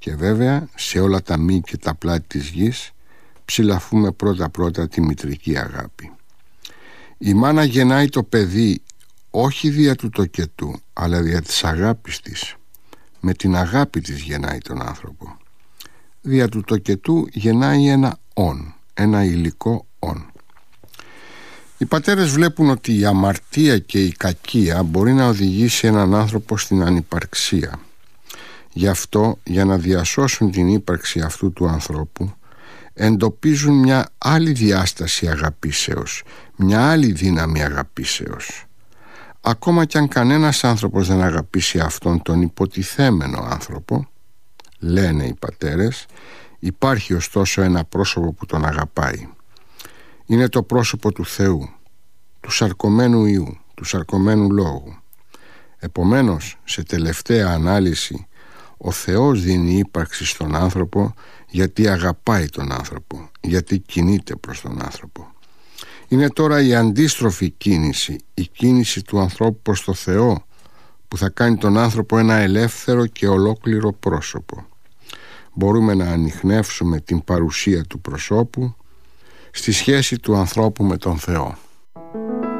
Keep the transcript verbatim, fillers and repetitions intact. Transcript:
Και βέβαια σε όλα τα μη και τα πλάτη της γης ψηλαφούμε πρώτα-πρώτα τη μητρική αγάπη. Η μάνα γεννάει το παιδί όχι δια του τοκετού, αλλά δια της αγάπης της. Με την αγάπη της γεννάει τον άνθρωπο. Δια του τοκετού γεννάει ένα όν, ένα υλικό όν. Οι πατέρες βλέπουν ότι η αμαρτία και η κακία μπορεί να οδηγήσει έναν άνθρωπο στην ανυπαρξία. Γι' αυτό, για να διασώσουν την ύπαρξη αυτού του ανθρώπου, εντοπίζουν μια άλλη διάσταση αγαπήσεως, μια άλλη δύναμη αγαπήσεως. Ακόμα κι αν κανένας άνθρωπος δεν αγαπήσει αυτόν τον υποτιθέμενο άνθρωπο, λένε οι πατέρες, υπάρχει ωστόσο ένα πρόσωπο που τον αγαπάει. Είναι το πρόσωπο του Θεού, του σαρκωμένου Υιού, του σαρκωμένου Λόγου. Επομένως, σε τελευταία ανάλυση, ο Θεός δίνει ύπαρξη στον άνθρωπο γιατί αγαπάει τον άνθρωπο, γιατί κινείται προς τον άνθρωπο. Είναι τώρα η αντίστροφη κίνηση, η κίνηση του ανθρώπου προς το Θεό, που θα κάνει τον άνθρωπο ένα ελεύθερο και ολόκληρο πρόσωπο. Μπορούμε να ανιχνεύσουμε την παρουσία του προσώπου στη σχέση του ανθρώπου με τον Θεό.